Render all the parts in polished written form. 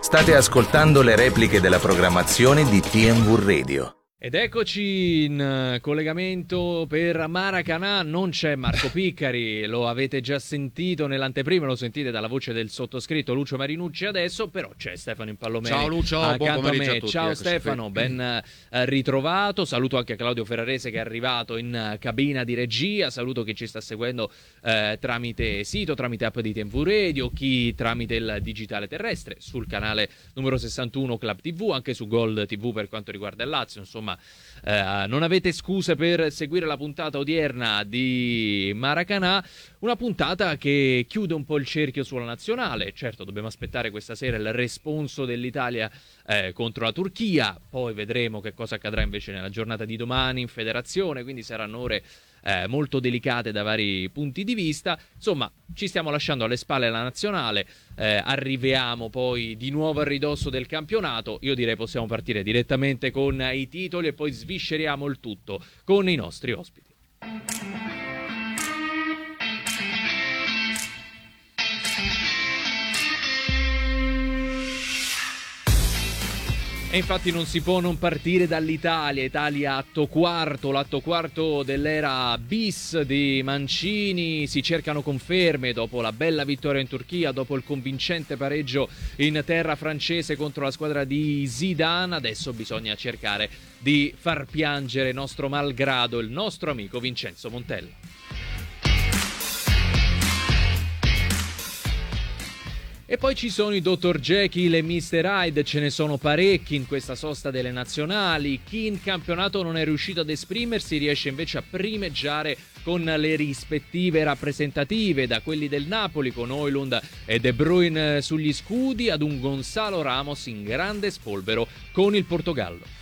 State ascoltando le repliche della programmazione di TNV Radio. Ed eccoci in collegamento per Maracanã. Non c'è Marco Piccari, lo avete già sentito nell'anteprima, lo sentite dalla voce del sottoscritto Lucio Marinucci adesso, però c'è Stefano Impallomeni. Ciao Lucio, accanto buon a me. a tutti. Ciao Stefano, ben ritrovato. Saluto anche Claudio Ferrarese che è arrivato in cabina di regia, saluto chi ci sta seguendo tramite sito, tramite app di TNV Radio, chi tramite il digitale terrestre, sul canale numero 61 Club TV, anche su Gold TV per quanto riguarda il Lazio. Insomma, non avete scuse per seguire la puntata odierna di Maracanã, una puntata che chiude un po' il cerchio sulla nazionale. Certo, dobbiamo aspettare questa sera il responso dell'Italia contro la Turchia, poi vedremo che cosa accadrà invece nella giornata di domani in federazione, quindi saranno ore molto delicate da vari punti di vista. Insomma, ci stiamo lasciando alle spalle la nazionale, arriviamo poi di nuovo a ridosso del campionato. Io direi possiamo partire direttamente con i titoli e poi svisceriamo il tutto con i nostri ospiti. E infatti non si può non partire dall'Italia. Italia atto quarto dell'era bis di Mancini. Si cercano conferme dopo la bella vittoria in Turchia, dopo il convincente pareggio in terra francese contro la squadra di Zidane. Adesso bisogna cercare di far piangere nostro malgrado il nostro amico Vincenzo Montella. E poi ci sono i Dr. Jekyll e Mr. Hyde, ce ne sono parecchi in questa sosta delle nazionali. Chi in campionato non è riuscito ad esprimersi riesce invece a primeggiare con le rispettive rappresentative, da quelli del Napoli con Højlund e De Bruyne sugli scudi ad un Gonzalo Ramos in grande spolvero con il Portogallo.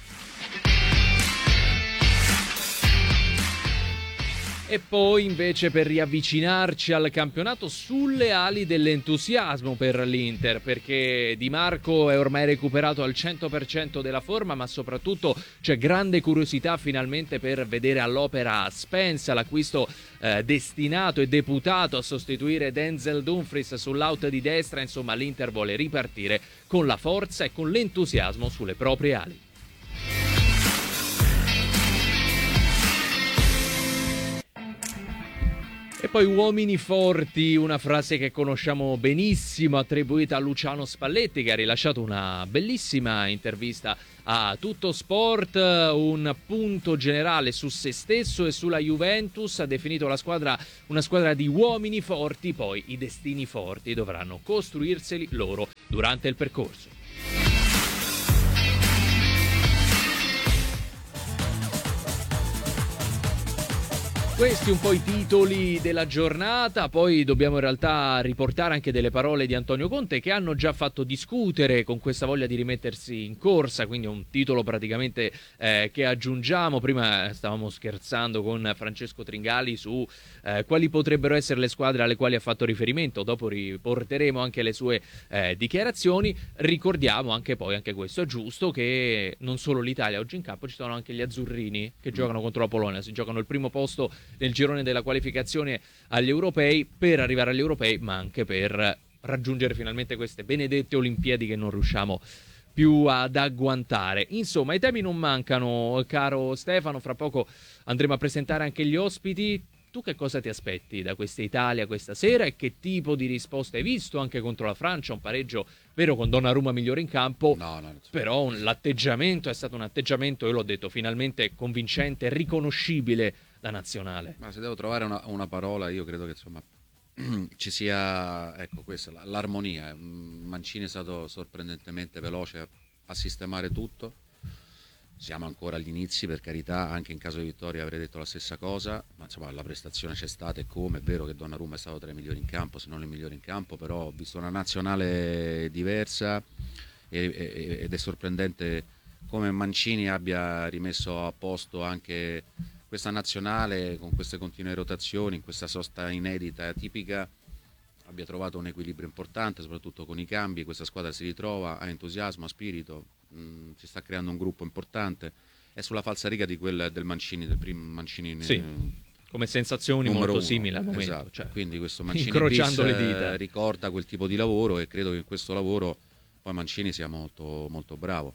E poi invece per riavvicinarci al campionato sulle ali dell'entusiasmo per l'Inter, perché Di Marco è ormai recuperato al 100% della forma, ma soprattutto c'è grande curiosità finalmente per vedere all'opera Spence, l'acquisto destinato e deputato a sostituire Denzel Dumfries sull'out di destra. Insomma, l'Inter vuole ripartire con la forza e con l'entusiasmo sulle proprie ali. E poi uomini forti, una frase che conosciamo benissimo, attribuita a Luciano Spalletti, che ha rilasciato una bellissima intervista a Tutto Sport, un punto generale su se stesso e sulla Juventus. Ha definito la squadra una squadra di uomini forti, poi i destini forti dovranno costruirseli loro durante il percorso. Questi un po' i titoli della giornata, poi dobbiamo in realtà riportare anche delle parole di Antonio Conte che hanno già fatto discutere con questa voglia di rimettersi in corsa, quindi un titolo praticamente che aggiungiamo. Prima stavamo scherzando con Francesco Tringali su quali potrebbero essere le squadre alle quali ha fatto riferimento, dopo riporteremo anche le sue dichiarazioni. Ricordiamo anche poi, anche questo è giusto, che non solo l'Italia oggi in campo, ci sono anche gli azzurrini che giocano contro la Polonia, si giocano il primo posto nel girone della qualificazione agli europei, per arrivare agli europei, ma anche per raggiungere finalmente queste benedette Olimpiadi che non riusciamo più ad agguantare. Insomma, i temi non mancano, caro Stefano. Fra poco andremo a presentare anche gli ospiti. Tu che cosa ti aspetti da questa Italia questa sera e che tipo di risposta hai visto anche contro la Francia? Un pareggio vero con Donnarumma migliore in campo, però l'atteggiamento è stato un atteggiamento, io l'ho detto, finalmente convincente, riconoscibile da nazionale. Ma se devo trovare una parola, io credo che insomma ci sia, ecco, questa, l'armonia. Mancini è stato sorprendentemente veloce a sistemare tutto. Siamo ancora agli inizi, per carità, anche in caso di vittoria avrei detto la stessa cosa, ma insomma la prestazione c'è stata e come. È vero che Donnarumma è stato tra i migliori in campo, se non il migliore in campo, però ho visto una nazionale diversa ed è sorprendente come Mancini abbia rimesso a posto anche questa nazionale con queste continue rotazioni, in questa sosta inedita, tipica, abbia trovato un equilibrio importante, soprattutto con i cambi. Questa squadra si ritrova, ha entusiasmo, ha spirito, si sta creando un gruppo importante. È sulla falsariga di quel del Mancini, del primo Mancini. Sì, come sensazioni molto simili al momento. Esatto, quindi questo Mancini incrociando bis, le dita, ricorda quel tipo di lavoro, e credo che in questo lavoro Poi Mancini sia molto, molto bravo.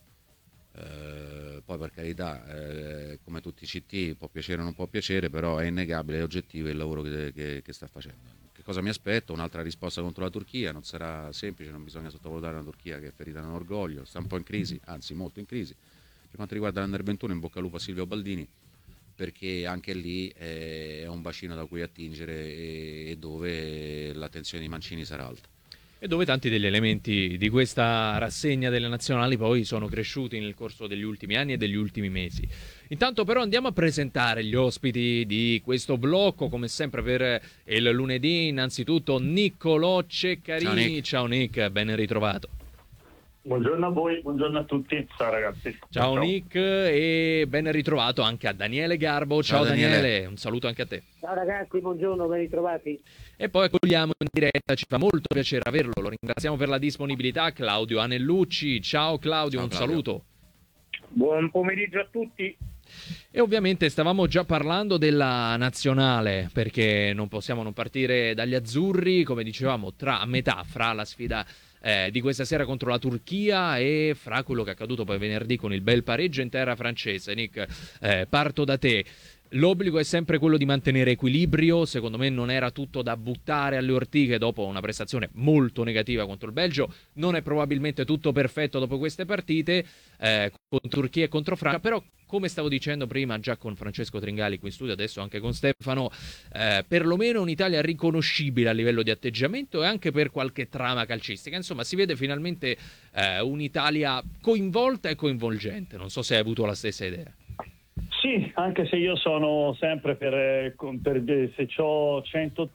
Poi per carità, come tutti i CT può piacere o non può piacere, però è innegabile, è oggettivo il lavoro che sta facendo. Che cosa mi aspetto? Un'altra risposta contro la Turchia, non sarà semplice, non bisogna sottovalutare una Turchia che è ferita nell'orgoglio, sta un po' in crisi, anzi molto in crisi. Per quanto riguarda l'Under 21, in bocca al lupo a Silvio Baldini, perché anche lì è un bacino da cui attingere e dove l'attenzione di Mancini sarà alta. E dove tanti degli elementi di questa rassegna delle nazionali poi sono cresciuti nel corso degli ultimi anni e degli ultimi mesi. Intanto però andiamo a presentare gli ospiti di questo blocco, come sempre per il lunedì. Innanzitutto Niccolò Ceccarini. Ciao Nick, ben ritrovato. Buongiorno a voi, buongiorno a tutti, ciao ragazzi. Ciao Nick e ben ritrovato anche a Daniele Garbo. Ciao Daniele, un saluto anche a te. Ciao ragazzi, buongiorno, ben ritrovati. E poi accogliamo in diretta, ci fa molto piacere averlo, lo ringraziamo per la disponibilità, Claudio Anellucci. Ciao Claudio, Ciao, un Claudio. saluto. Buon pomeriggio a tutti. E ovviamente stavamo già parlando della nazionale, perché non possiamo non partire dagli azzurri, come dicevamo, a metà fra la sfida di questa sera contro la Turchia e fra quello che è accaduto poi venerdì con il bel pareggio in terra francese. Nick, parto da te. L'obbligo è sempre quello di mantenere equilibrio, secondo me non era tutto da buttare alle ortiche dopo una prestazione molto negativa contro il Belgio, non è probabilmente tutto perfetto dopo queste partite con Turchia e contro Francia, però come stavo dicendo prima già con Francesco Tringali qui in studio, adesso anche con Stefano, perlomeno un'Italia riconoscibile a livello di atteggiamento e anche per qualche trama calcistica, insomma si vede finalmente un'Italia coinvolta e coinvolgente, non so se hai avuto la stessa idea. Sì, anche se io sono sempre per se c'ho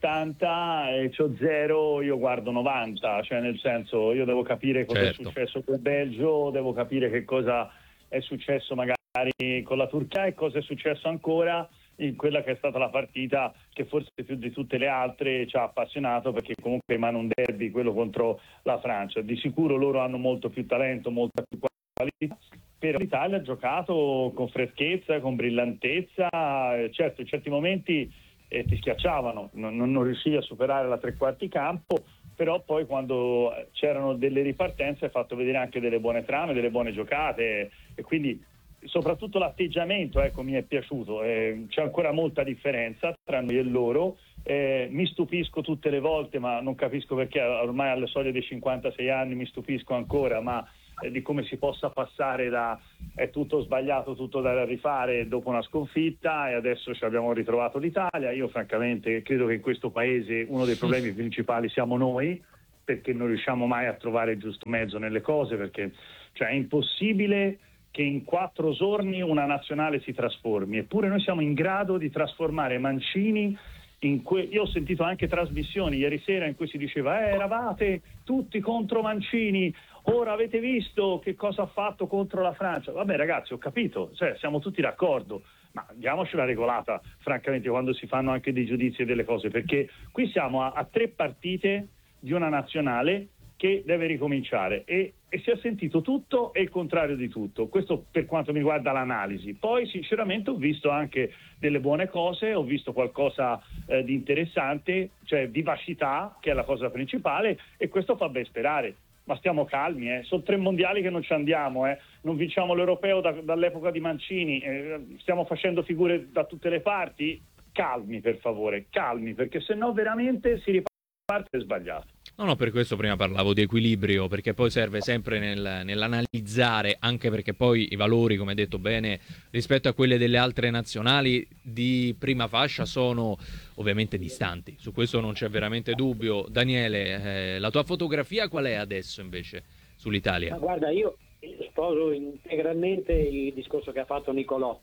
180 e c'ho 0, io guardo 90, cioè nel senso io devo capire cosa Certo. è successo col Belgio, devo capire che cosa è successo magari con la Turchia e cosa è successo ancora in quella che è stata la partita che forse più di tutte le altre ci ha appassionato, perché comunque rimane un derby quello contro la Francia. Di sicuro loro hanno molto più talento, molta più qualità, però l'Italia ha giocato con freschezza, con brillantezza, certo in certi momenti ti schiacciavano, non riuscivi a superare la tre quarti campo, però poi quando c'erano delle ripartenze hai fatto vedere anche delle buone trame, delle buone giocate e quindi soprattutto l'atteggiamento, ecco, mi è piaciuto, c'è ancora molta differenza tra noi e loro, mi stupisco tutte le volte, ma non capisco perché ormai alle soglie dei 56 anni mi stupisco ancora, ma di come si possa passare da è tutto sbagliato, tutto da rifare dopo una sconfitta e adesso ci abbiamo ritrovato l'Italia. Io francamente credo che in questo paese uno dei problemi principali siamo noi, perché non riusciamo mai a trovare il giusto mezzo nelle cose, perché cioè, è impossibile che in 4 giorni una nazionale si trasformi, eppure noi siamo in grado di trasformare Mancini io ho sentito anche trasmissioni ieri sera in cui si diceva eravate tutti contro Mancini, ora avete visto che cosa ha fatto contro la Francia. Vabbè ragazzi, ho capito, cioè, siamo tutti d'accordo, ma diamocela regolata francamente quando si fanno anche dei giudizi e delle cose, perché qui siamo a 3 partite di una nazionale che deve ricominciare e si è sentito tutto e il contrario di tutto. Questo per quanto mi riguarda l'analisi. Poi sinceramente ho visto anche delle buone cose, ho visto qualcosa di interessante, cioè vivacità, che è la cosa principale, e questo fa ben sperare. Ma stiamo calmi, sono 3 mondiali che non ci andiamo, non vinciamo l'europeo dall'epoca di Mancini, stiamo facendo figure da tutte le parti. Calmi per favore, calmi, perché sennò veramente si riparte sbagliato. No, per questo prima parlavo di equilibrio, perché poi serve sempre nell'analizzare, anche perché poi i valori, come hai detto bene, rispetto a quelli delle altre nazionali di prima fascia sono ovviamente distanti. Su questo non c'è veramente dubbio. Daniele, la tua fotografia qual è adesso invece sull'Italia? Ma guarda, io sposo integralmente il discorso che ha fatto Niccolò.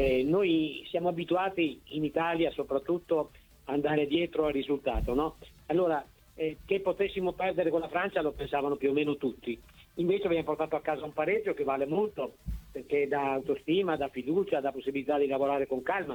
Noi siamo abituati in Italia soprattutto ad andare dietro al risultato, no? Allora, che potessimo perdere con la Francia lo pensavano più o meno tutti, invece abbiamo portato a casa un pareggio che vale molto, perché dà autostima, dà fiducia, dà possibilità di lavorare con calma.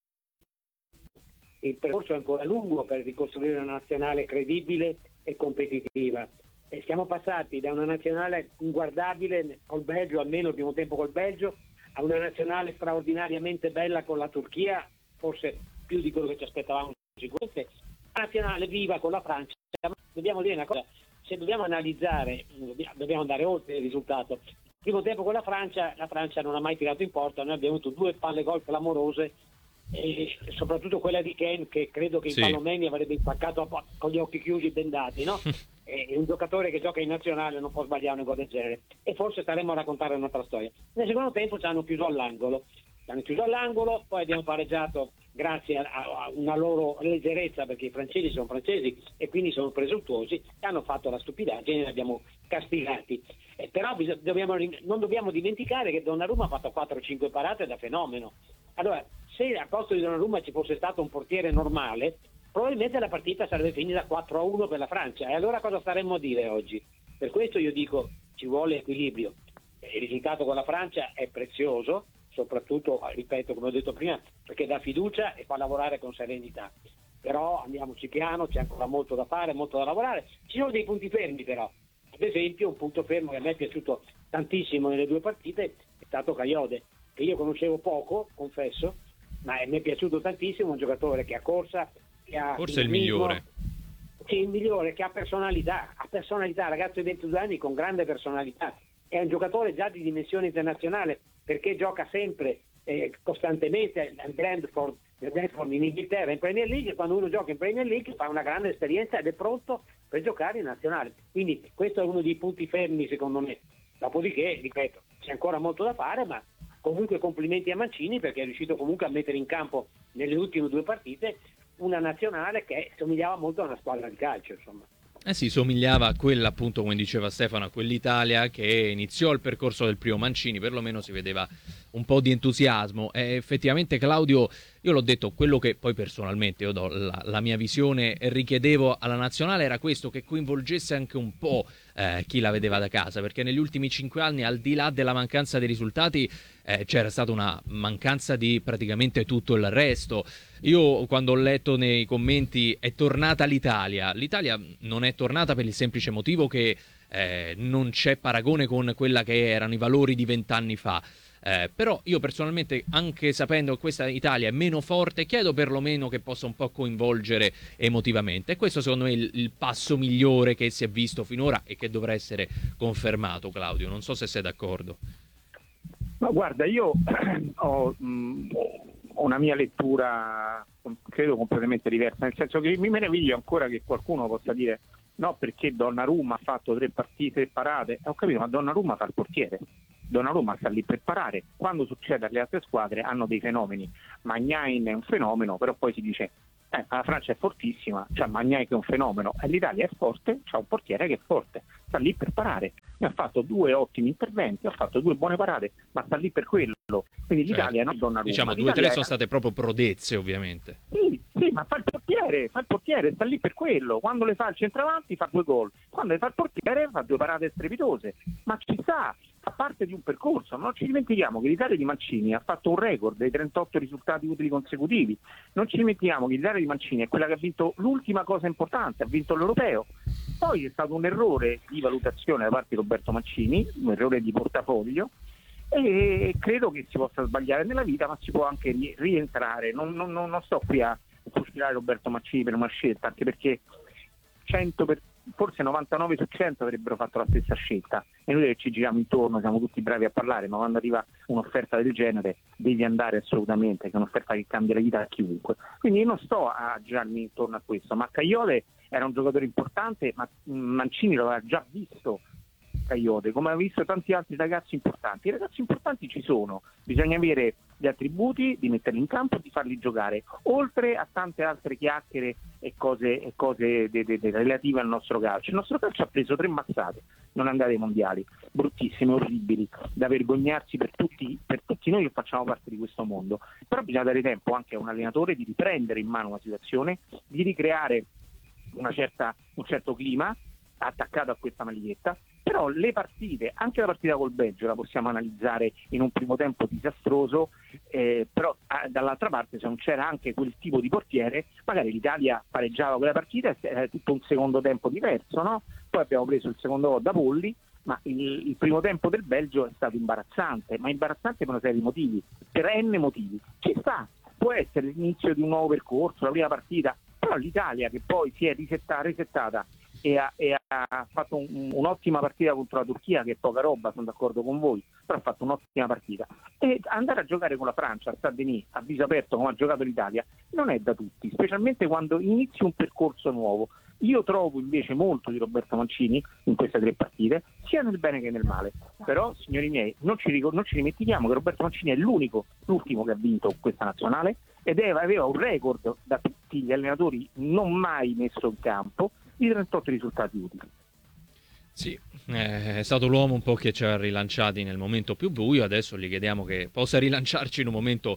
Il percorso è ancora lungo per ricostruire una nazionale credibile e competitiva e siamo passati da una nazionale inguardabile col Belgio, almeno il primo tempo col Belgio, a una nazionale straordinariamente bella con la Turchia, forse più di quello che ci aspettavamo sicuramente, nazionale viva con la Francia. Dobbiamo dire una cosa, se dobbiamo analizzare, dobbiamo andare oltre il risultato. Il primo tempo con la Francia non ha mai tirato in porta, noi abbiamo avuto 2 palle gol clamorose, e soprattutto quella di Ken, che credo che in Palomeni avrebbe impaccato con gli occhi chiusi bendati, no? È un giocatore che gioca in nazionale, non può sbagliare un gol del genere, e forse staremo a raccontare un'altra storia. Nel secondo tempo ci hanno chiuso all'angolo, poi abbiamo pareggiato grazie a una loro leggerezza, perché i francesi sono francesi e quindi sono presuntuosi, e hanno fatto la stupidaggine e li abbiamo castigati. Però non dobbiamo dimenticare che Donnarumma ha fatto 4-5 parate da fenomeno. Allora, se al posto di Donnarumma ci fosse stato un portiere normale, probabilmente la partita sarebbe finita 4-1 per la Francia. E allora cosa staremmo a dire oggi? Per questo io dico, ci vuole equilibrio. Il risultato con la Francia è prezioso, soprattutto, ripeto, come ho detto prima, perché dà fiducia e fa lavorare con serenità. Però andiamoci piano, c'è ancora molto da fare, molto da lavorare. Ci sono dei punti fermi però. Ad esempio, un punto fermo che a me è piaciuto tantissimo nelle 2 partite è stato Kayode, che io conoscevo poco, confesso, ma mi è piaciuto tantissimo, un giocatore che ha corsa, che ha forse il migliore. Sì, il migliore, che ha personalità, ragazzo di 22 anni con grande personalità. È un giocatore già di dimensione internazionale, perché gioca sempre, costantemente al Brentford in Inghilterra in Premier League. Quando uno gioca in Premier League fa una grande esperienza ed è pronto per giocare in nazionale. Quindi questo è uno dei punti fermi secondo me. Dopodiché, ripeto, c'è ancora molto da fare, ma comunque complimenti a Mancini, perché è riuscito comunque a mettere in campo nelle ultime 2 partite una nazionale che somigliava molto a una squadra di calcio, insomma. Sì, somigliava a quella, appunto, come diceva Stefano, a quell'Italia che iniziò il percorso del primo Mancini, perlomeno si vedeva un po' di entusiasmo. E effettivamente, Claudio, io l'ho detto, quello che poi personalmente io do la mia visione richiedevo alla nazionale era questo, che coinvolgesse anche un po' chi la vedeva da casa, perché negli ultimi 5 anni, al di là della mancanza dei risultati, c'era stata una mancanza di praticamente tutto il resto. Io quando ho letto nei commenti è tornata l'Italia non è tornata per il semplice motivo che non c'è paragone con quella che erano i valori di 20 anni fa. Però io personalmente, anche sapendo che questa Italia è meno forte, chiedo perlomeno che possa un po' coinvolgere emotivamente, e questo secondo me è il passo migliore che si è visto finora e che dovrà essere confermato. Claudio, non so se sei d'accordo. Ma guarda, io ho una mia lettura credo completamente diversa, nel senso che mi meraviglio ancora che qualcuno possa dire no, perché Donnarumma ha fatto 3 partite, 3 parate. Ho capito, ma Donnarumma fa il portiere, Donnarumma sta lì per parare. Quando succede alle altre squadre hanno dei fenomeni. Magnain è un fenomeno, però poi si dice la Francia è fortissima, c'ha Magnain che è un fenomeno, e l'Italia è forte, c'ha un portiere che è forte, sta lì per parare. Mi ha fatto 2 ottimi interventi, ha fatto 2 buone parate, ma sta lì per quello. Quindi l'Italia non Donnarumma. Diciamo 2-3 sono state proprio prodezze, ovviamente. Sì, ma fa il portiere, sta lì per quello. Quando le fa il centravanti fa 2 gol, quando le fa il portiere fa 2 parate strepitose. Ma ci sta, fa parte di un percorso. Non ci dimentichiamo che l'Italia di Mancini ha fatto un record dei 38 risultati utili consecutivi. Non ci dimentichiamo che l'Italia di Mancini è quella che ha vinto l'ultima cosa importante, ha vinto l'Europeo. Poi è stato un errore di valutazione da parte di Roberto Mancini, un errore di portafoglio, e credo che si possa sbagliare nella vita, ma si può anche rientrare. Non sto qui a fucilare Roberto Mancini per una scelta, anche perché forse 99 su 100 avrebbero fatto la stessa scelta, e noi che ci giriamo intorno siamo tutti bravi a parlare, ma quando arriva un'offerta del genere devi andare assolutamente, che è un'offerta che cambia la vita a chiunque. Quindi io non sto a girarmi intorno a questo, ma Kayode era un giocatore importante, ma Mancini lo aveva già visto Kayode, come ha visto tanti altri ragazzi importanti. I ragazzi importanti ci sono, bisogna avere gli attributi, di metterli in campo e di farli giocare, oltre a tante altre chiacchiere e cose relative al nostro calcio. Il nostro calcio ha preso 3 mazzate, non andate ai mondiali, bruttissime, orribili, da vergognarsi per tutti noi che facciamo parte di questo mondo. Però bisogna dare tempo anche a un allenatore di riprendere in mano una situazione, di ricreare un certo clima attaccato a questa maglietta. Però le partite, anche la partita col Belgio la possiamo analizzare in un primo tempo disastroso, però dall'altra parte, se non c'era anche quel tipo di portiere, magari l'Italia pareggiava quella partita e era tutto un secondo tempo diverso, no? Poi abbiamo preso il secondo gol da Polli, ma il primo tempo del Belgio è stato imbarazzante, ma imbarazzante per una serie di motivi, per n motivi. Ci sta, può essere l'inizio di un nuovo percorso, la prima partita, però l'Italia che poi si è resettata ha fatto un'ottima partita contro la Turchia, che è poca roba, sono d'accordo con voi, però ha fatto un'ottima partita. E andare a giocare con la Francia a Saint-Denis, a viso aperto come ha giocato l'Italia, non è da tutti, specialmente quando inizi un percorso nuovo. Io trovo invece molto di Roberto Mancini in queste 3 partite, sia nel bene che nel male. Però, signori miei, non ci dimentichiamo che Roberto Mancini è l'ultimo che ha vinto questa nazionale, ed aveva un record da tutti gli allenatori non mai messo in campo di 38 risultati utili. Sì, è stato l'uomo un po' che ci ha rilanciati nel momento più buio, adesso gli chiediamo che possa rilanciarci in un momento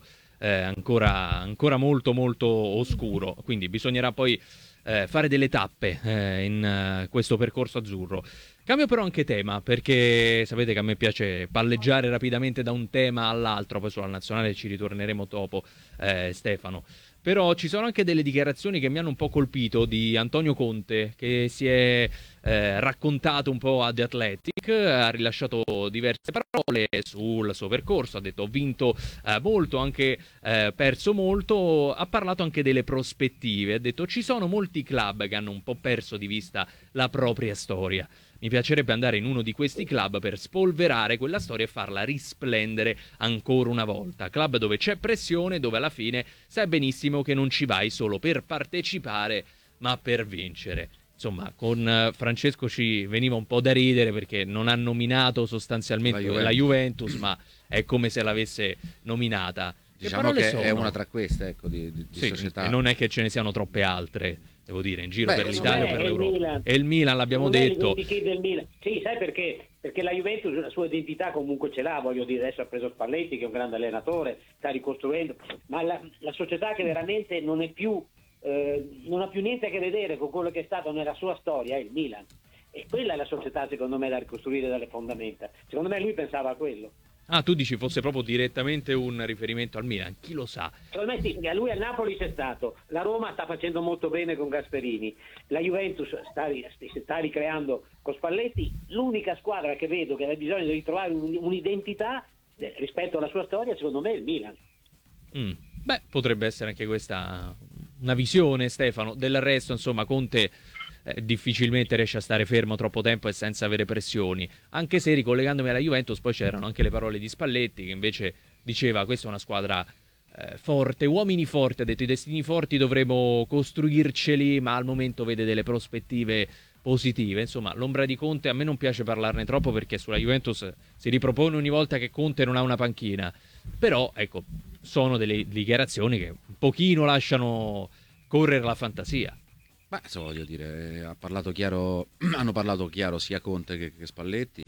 ancora molto molto oscuro, quindi bisognerà poi fare delle tappe in questo percorso azzurro. Cambio però anche tema, perché sapete che a me piace palleggiare rapidamente da un tema all'altro, poi sulla nazionale ci ritorneremo dopo, Stefano. Però ci sono anche delle dichiarazioni che mi hanno un po' colpito di Antonio Conte, che si è raccontato un po' a The Athletic, ha rilasciato diverse parole sul suo percorso, ha detto ho vinto molto, anche perso molto, ha parlato anche delle prospettive, ha detto ci sono molti club che hanno un po' perso di vista la propria storia. Mi piacerebbe andare in uno di questi club per spolverare quella storia e farla risplendere ancora una volta. Club dove c'è pressione, dove alla fine sai benissimo che non ci vai solo per partecipare, ma per vincere. Insomma, con Francesco ci veniva un po' da ridere perché non ha nominato sostanzialmente la Juventus, ma è come se l'avesse nominata. Diciamo che è una tra queste, ecco, di sì, società. E non è che ce ne siano troppe altre, devo dire, in giro per l'Italia, per l'Europa. E il Milan, l'abbiamo detto. Del Milan. Sì, sai perché? Perché la Juventus la sua identità comunque ce l'ha, voglio dire, adesso ha preso Spalletti che è un grande allenatore, sta ricostruendo, ma la società che veramente non ha più niente a che vedere con quello che è stato nella sua storia è il Milan. E quella è la società secondo me da ricostruire dalle fondamenta. Secondo me lui pensava a quello. Ah, tu dici fosse proprio direttamente un riferimento al Milan, chi lo sa? Secondo me sì, lui al Napoli c'è stato, la Roma sta facendo molto bene con Gasperini, la Juventus sta ricreando con Spalletti, l'unica squadra che vedo che ha bisogno di ritrovare un'identità rispetto alla sua storia secondo me è il Milan. Beh, potrebbe essere anche questa una visione, Stefano. Del resto, insomma, Conte difficilmente riesce a stare fermo troppo tempo e senza avere pressioni, anche se ricollegandomi alla Juventus poi c'erano anche le parole di Spalletti che invece diceva questa è una squadra forte, uomini forti, ha detto i destini forti dovremo costruirceli, ma al momento vede delle prospettive positive. Insomma, l'ombra di Conte a me non piace parlarne troppo perché sulla Juventus si ripropone ogni volta che Conte non ha una panchina, però ecco, sono delle dichiarazioni che un pochino lasciano correre la fantasia. Ma insomma, voglio dire, hanno parlato chiaro sia Conte che Spalletti.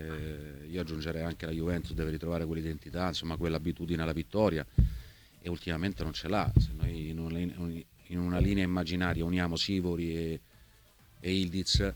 Io aggiungerei anche la Juventus deve ritrovare quell'identità, insomma, quell'abitudine alla vittoria, e ultimamente non ce l'ha. Se noi in una linea immaginaria uniamo Sivori e Ildiz,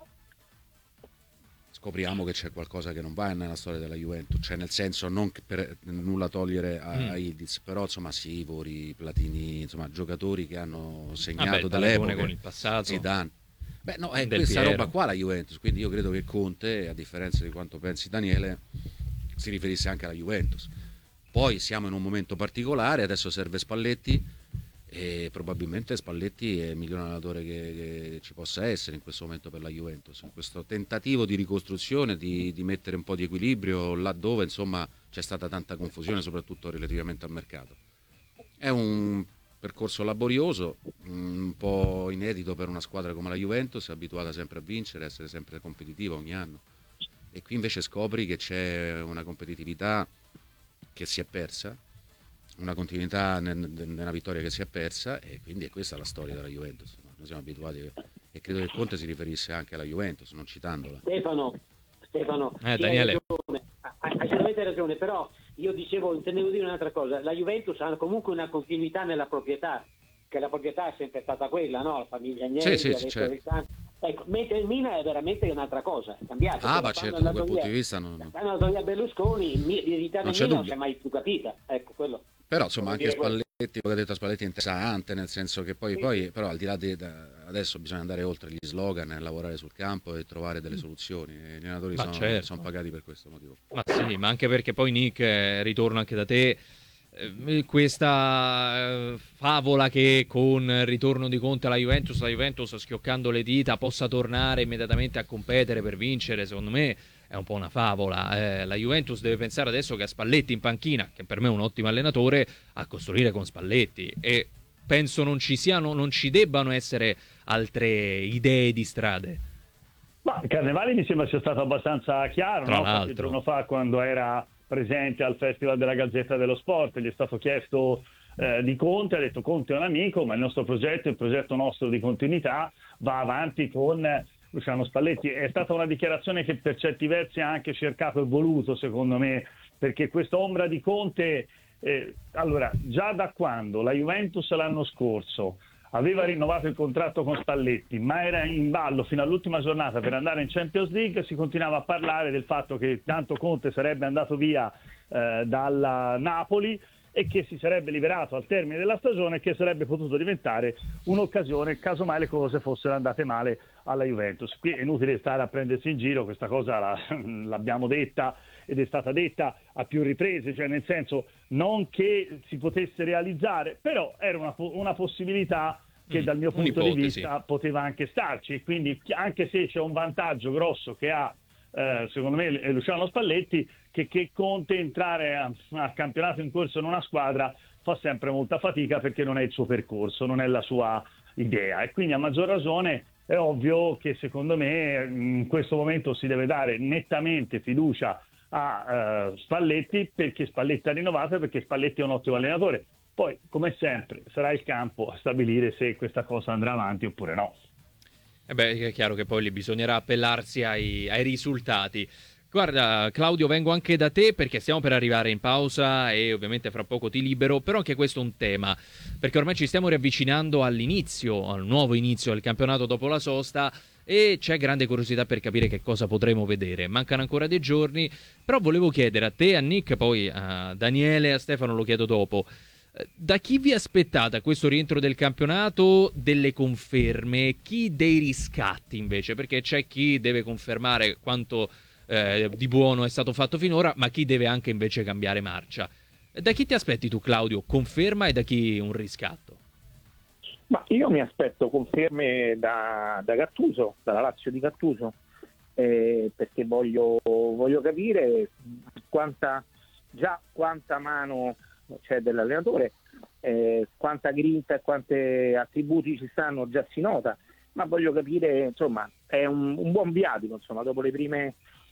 scopriamo che c'è qualcosa che non va nella storia della Juventus, cioè nel senso non per nulla togliere a Ildiz, però insomma Sivori, Platini, insomma giocatori che hanno segnato dall'epoca con il passato. Zidane. Beh no, è Del questa Piero. roba qua la Juventus, quindi io credo che Conte, a differenza di quanto pensi Daniele, si riferisse anche alla Juventus. Poi siamo in un momento particolare, adesso serve Spalletti e probabilmente Spalletti è il miglior allenatore che ci possa essere in questo momento per la Juventus, in questo tentativo di ricostruzione, di mettere un po' di equilibrio laddove insomma c'è stata tanta confusione, soprattutto relativamente al mercato. È un percorso laborioso, un po' inedito per una squadra come la Juventus, abituata sempre a vincere, a essere sempre competitiva ogni anno, e qui invece scopri che c'è una competitività che si è persa, una continuità nella vittoria che si è persa, e quindi è questa la storia della Juventus. Noi siamo abituati, e credo che Conte si riferisse anche alla Juventus, non citandola. Stefano, sì, Daniele. hai assolutamente ragione, però io intendevo dire un'altra cosa, la Juventus ha comunque una continuità nella proprietà, che la proprietà è sempre stata quella, no? La famiglia Agnelli, Sì, certo. Ecco, mentre il Milan è veramente un'altra cosa, è cambiato. Ma certo, da quel punto di vista quando è andato via Berlusconi, l'identità del Milan non si è mai più capita, ecco quello. Però insomma anche Spalletti, quello che ha detto Spalletti è interessante, nel senso che poi però al di là adesso bisogna andare oltre gli slogan, lavorare sul campo e trovare delle soluzioni, e gli allenatori sono pagati per questo motivo. Ma sì, ma anche perché poi Nick, ritorno anche da te, questa favola che con il ritorno di Conte alla Juventus, la Juventus schioccando le dita possa tornare immediatamente a competere per vincere, secondo me è un po' una favola. La Juventus deve pensare adesso che ha Spalletti in panchina, che per me è un ottimo allenatore, a costruire con Spalletti, e penso non ci debbano essere altre idee di strade. Ma Carnevali mi sembra sia stato abbastanza chiaro, Tra no? l'altro. Qualche giorno fa, quando era presente al Festival della Gazzetta dello Sport, gli è stato chiesto di Conte, ha detto: Conte è un amico, ma il nostro progetto, il progetto nostro di continuità, va avanti con Luciano Spalletti. È stata una dichiarazione che per certi versi ha anche cercato e voluto, secondo me, perché questa ombra di Conte, allora, già da quando la Juventus l'anno scorso aveva rinnovato il contratto con Spalletti, ma era in ballo fino all'ultima giornata per andare in Champions League, si continuava a parlare del fatto che tanto Conte sarebbe andato via dalla Napoli e che si sarebbe liberato al termine della stagione, che sarebbe potuto diventare un'occasione caso mai le cose fossero andate male alla Juventus. Qui è inutile stare a prendersi in giro, questa cosa l'abbiamo detta ed è stata detta a più riprese, cioè nel senso non che si potesse realizzare, però era una possibilità che dal mio punto di vista poteva anche starci, e quindi anche se c'è un vantaggio grosso che ha secondo me Luciano Spalletti, che Conte entrare a campionato in corso in una squadra fa sempre molta fatica, perché non è il suo percorso, non è la sua idea, e quindi a maggior ragione è ovvio che secondo me in questo momento si deve dare nettamente fiducia a Spalletti, perché Spalletti ha rinnovato e perché Spalletti è un ottimo allenatore. Poi, come sempre, sarà il campo a stabilire se questa cosa andrà avanti oppure no. È chiaro che poi lì bisognerà appellarsi ai risultati. Guarda, Claudio, vengo anche da te perché stiamo per arrivare in pausa e ovviamente fra poco ti libero, però anche questo è un tema, perché ormai ci stiamo riavvicinando al nuovo inizio del campionato dopo la sosta, e c'è grande curiosità per capire che cosa potremo vedere. Mancano ancora dei giorni, però volevo chiedere a te, a Nick, poi a Daniele e a Stefano lo chiedo dopo. Da chi vi aspettate a questo rientro del campionato delle conferme, chi dei riscatti invece? Perché c'è chi deve confermare quanto di buono è stato fatto finora, ma chi deve anche invece cambiare marcia. Da chi ti aspetti tu, Claudio, conferma, e da chi un riscatto? Ma io mi aspetto conferme da Gattuso, dalla Lazio di Gattuso, perché voglio capire quanta mano c'è dell'allenatore, quanta grinta e quanti attributi ci stanno già si nota, ma voglio capire, insomma, è un buon viatico, insomma, dopo le prime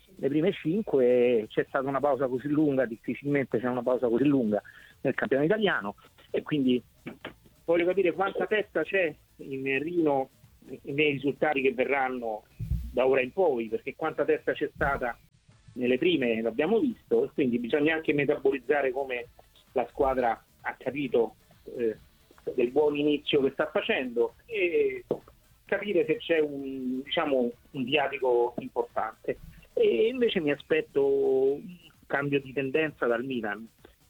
5 c'è stata una pausa così lunga, difficilmente c'è una pausa così lunga nel campionato italiano, e quindi voglio capire quanta testa c'è in Rino nei risultati che verranno da ora in poi, perché quanta testa c'è stata nelle prime l'abbiamo visto, e quindi bisogna anche metabolizzare come la squadra ha capito del buon inizio che sta facendo, e capire se c'è un viatico importante. E invece mi aspetto un cambio di tendenza dal Milan,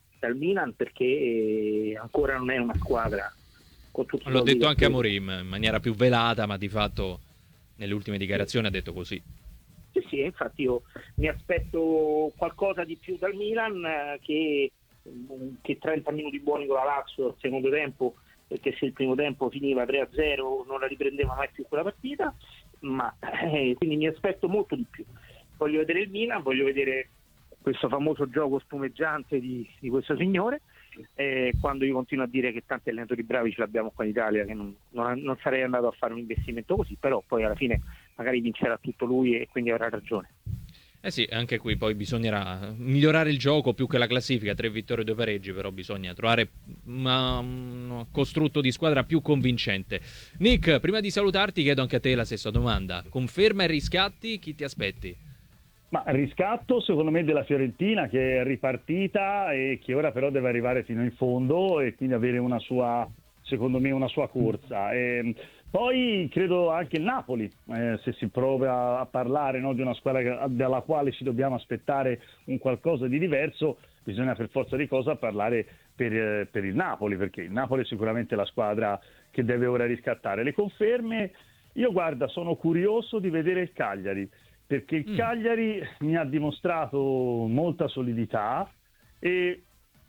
perché ancora non è una squadra con tutto. L'ho detto anche a Amorim in maniera più velata, ma di fatto nelle ultime dichiarazioni ha detto così. Sì, infatti io mi aspetto qualcosa di più dal Milan, che 30 minuti buoni con la Lazio al secondo tempo, perché se il primo tempo finiva 3-0 non la riprendeva mai più quella partita, ma quindi mi aspetto molto di più. Voglio vedere il Milan, voglio vedere questo famoso gioco spumeggiante di questo signore, quando io continuo a dire che tanti allenatori bravi ce l'abbiamo qua in Italia, che non sarei andato a fare un investimento così, però poi alla fine magari vincerà tutto lui e quindi avrà ragione. Sì, anche qui poi bisognerà migliorare il gioco più che la classifica, 3 vittorie e 2 pareggi, però bisogna trovare un costrutto di squadra più convincente. Nick, prima di salutarti chiedo anche a te la stessa domanda. Conferma e riscatti, chi ti aspetti? Ma riscatto secondo me della Fiorentina, che è ripartita e che ora però deve arrivare fino in fondo e quindi avere secondo me una sua corsa. Poi credo anche il Napoli, se si prova a parlare, no, di una squadra dalla quale ci dobbiamo aspettare un qualcosa di diverso, bisogna per forza di cosa parlare per il Napoli, perché il Napoli è sicuramente la squadra che deve ora riscattare. Le conferme, io guarda, sono curioso di vedere il Cagliari, perché il Cagliari mi ha dimostrato molta solidità e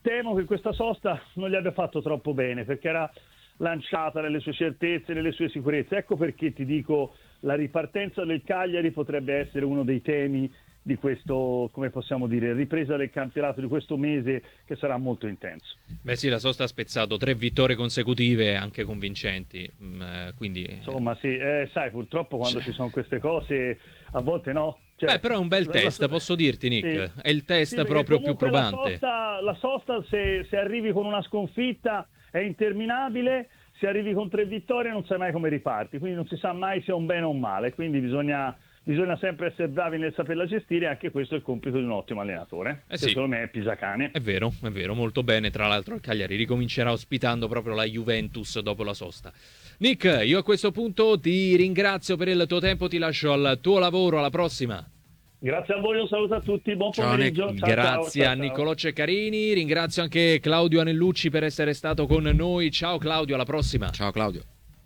temo che questa sosta non gli abbia fatto troppo bene, perché era lanciata nelle sue certezze, nelle sue sicurezze. Ecco perché ti dico, la ripartenza del Cagliari potrebbe essere uno dei temi di questo, come possiamo dire, ripresa del campionato di questo mese, che sarà molto intenso. Beh sì, la sosta ha spezzato 3 vittorie consecutive, anche convincenti, quindi... Insomma sì, sai, purtroppo quando ci sono queste cose, a volte no. Cioè, però è un bel test, posso dirti, Nick, sì. è il test Sì, proprio più comunque probante. La sosta se arrivi con una sconfitta è interminabile, se arrivi con 3 vittorie non sai mai come riparti, quindi non si sa mai se è un bene o un male, quindi bisogna sempre essere bravi nel saperla gestire, e anche questo è il compito di un ottimo allenatore, che sì. secondo me è Pisacane. È vero, molto bene. Tra l'altro il Cagliari ricomincerà ospitando proprio la Juventus dopo la sosta. Nick, io a questo punto ti ringrazio per il tuo tempo, ti lascio al tuo lavoro, alla prossima. Grazie a voi, un saluto a tutti, buon Ciao, pomeriggio. Nick. Grazie ciao. a Niccolò Ceccarini, ringrazio anche Claudio Anellucci per essere stato con noi. Ciao Claudio, alla prossima. Ciao Claudio.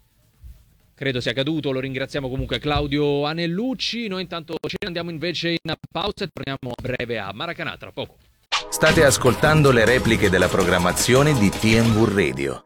Credo sia caduto, lo ringraziamo comunque Claudio Anellucci. Noi intanto ce ne andiamo invece in pausa e torniamo a breve a Maracanã, tra poco. State ascoltando le repliche della programmazione di TNV Radio.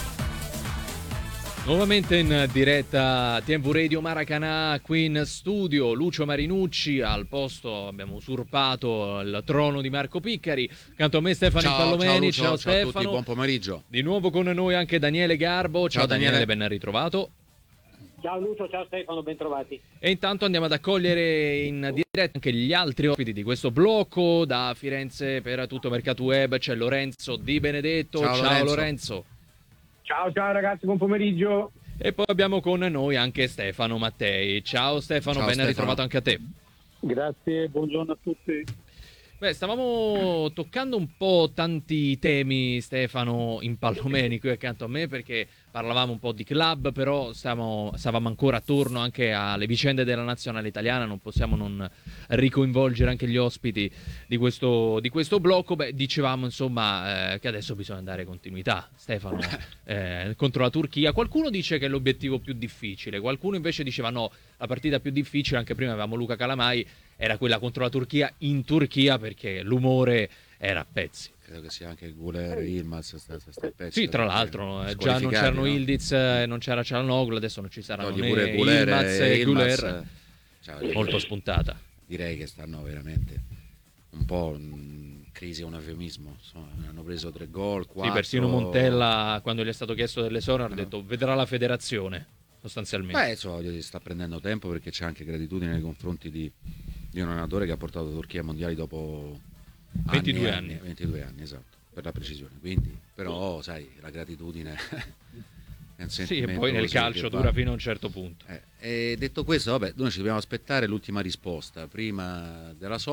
Nuovamente in diretta TNV Radio Maracanã, qui in studio Lucio Marinucci, al posto abbiamo usurpato il trono di Marco Piccari, accanto a me Stefano Impallomeni. Ciao Lucio, ciao a Stefano. tutti, buon pomeriggio. Di nuovo con noi anche Daniele Garbo. Ciao Daniele, ben ritrovato. Ciao Lucio, ciao Stefano, ben trovati. E intanto andiamo ad accogliere in diretta anche gli altri ospiti di questo blocco. Da Firenze per Tutto Mercato Web c'è Lorenzo Di Benedetto. Ciao Lorenzo. Ciao ragazzi, buon pomeriggio. E poi abbiamo con noi anche Stefano Mattei. Ciao Stefano, ben ritrovato anche a te. Grazie, buongiorno a tutti. Beh, stavamo toccando un po' tanti temi, Stefano Impallomeni, qui accanto a me, perché parlavamo un po' di club, però stavamo ancora attorno anche alle vicende della nazionale italiana, non possiamo non ricoinvolgere anche gli ospiti di questo blocco. Beh, dicevamo insomma che adesso bisogna dare continuità, Stefano, contro la Turchia. Qualcuno dice che è l'obiettivo più difficile, qualcuno invece diceva no, la partita più difficile, anche prima avevamo Luca Calamai, era quella contro la Turchia in Turchia, perché l'umore era a pezzi. Credo che sia anche Guler, Yilmaz, sta pezzi. Sì, tra l'altro già non c'erano Ildiz, non c'era Çalhanoğlu, adesso non ci saranno né Yilmaz e Güler. Molto spuntata. Direi che stanno veramente un po' in crisi, è un eufemismo. Insomma, hanno preso 3 gol, 4. Sì, persino Montella, quando gli è stato chiesto dell'esonero, ha detto vedrà la federazione, sostanzialmente. Beh, insomma, gli sta prendendo tempo, perché c'è anche gratitudine nei confronti di un allenatore che ha portato la Turchia ai mondiali dopo 22 anni. 22 anni, esatto, per la precisione. Quindi, però, sai, la gratitudine è un sì, e poi nel calcio dura fino a un certo punto. E detto questo, vabbè, noi ci dobbiamo aspettare l'ultima risposta prima della